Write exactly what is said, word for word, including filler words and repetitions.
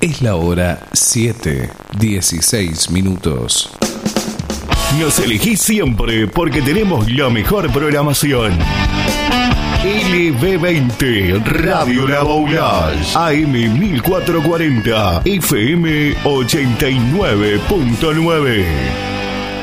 Es la hora siete, dieciséis minutos. Nos elegís siempre porque tenemos la mejor programación. L B veinte, Radio La Boulage, A M mil cuatrocientos cuarenta, F M ochenta y nueve punto nueve.